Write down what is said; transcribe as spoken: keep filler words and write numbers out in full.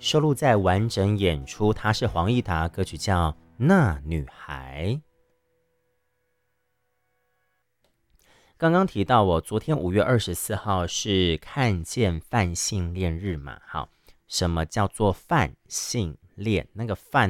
收录在完整演出，它是黄义达，歌曲叫《那女孩》。刚刚提到我昨天五月二十四号是看见泛性恋日嘛，好，什么叫做泛性恋？那个泛